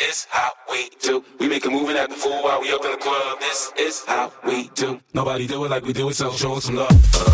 is how we do. We make a move and act the fool while we up in the club. This is how we do. Nobody do it like we do it, so show us some love.